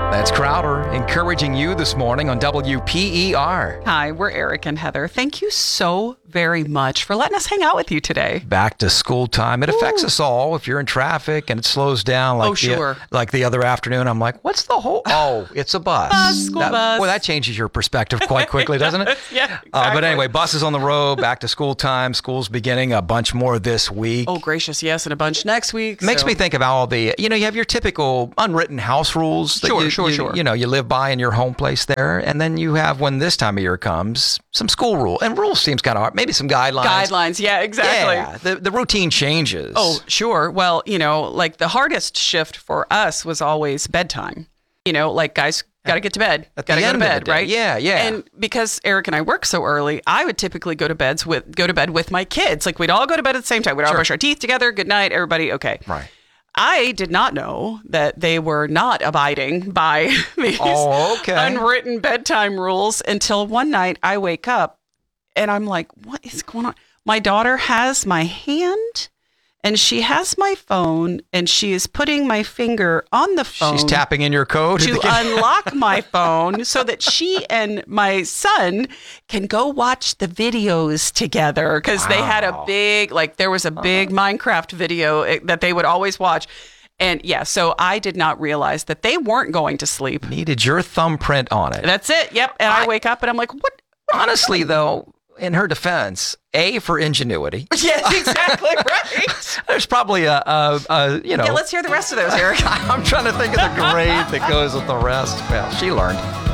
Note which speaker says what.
Speaker 1: That's Crowder encouraging you this morning on WPER.
Speaker 2: Hi, we're Eric and Heather. Thank you so very much for letting us hang out with you today.
Speaker 1: Back to school time. It affects us all. If you're in traffic and it slows down like the other afternoon, I'm like, what's the whole... Oh, it's a bus.
Speaker 2: School bus.
Speaker 1: Boy, that changes your perspective quite quickly, doesn't it?
Speaker 2: Yeah, exactly.
Speaker 1: But anyway, buses on the road, back to school time. School's beginning, a bunch more this week.
Speaker 2: Oh, gracious, yes, and a bunch next week.
Speaker 1: Makes me think of all the, you have your typical unwritten house rules.
Speaker 2: Sure.
Speaker 1: You live by in your home place there. And then you have, when this time of year comes, some school rule. And rules seems kind of hard. Maybe some guidelines.
Speaker 2: Guidelines, yeah, exactly.
Speaker 1: Yeah, the routine changes.
Speaker 2: Oh, sure. Well, like the hardest shift for us was always bedtime. Guys got to get to bed. Got to go to bed, right?
Speaker 1: Yeah.
Speaker 2: And because Eric and I work so early, I would typically go to bed with my kids. Like we'd all go to bed at the same time. We'd all brush our teeth together. Good night, everybody. Okay.
Speaker 1: Right.
Speaker 2: I did not know that they were not abiding by these unwritten bedtime rules until one night I wake up and I'm like, what is going on? My daughter has my hand and she has my phone and she is putting my finger on the phone.
Speaker 1: She's tapping in your code
Speaker 2: to unlock my phone so that she and my son can go watch the videos together because they had a big, there was a big Minecraft video that they would always watch. And yeah, so I did not realize that they weren't going to sleep.
Speaker 1: Needed your thumbprint on it.
Speaker 2: That's it. Yep. And I wake up and I'm like, what?
Speaker 1: Honestly, though, in her defense, A, for ingenuity.
Speaker 2: Yes, exactly right.
Speaker 1: There's probably
Speaker 2: Yeah, let's hear the rest of those, Eric.
Speaker 1: I'm trying to think of the grade that goes with the rest. Well, she learned.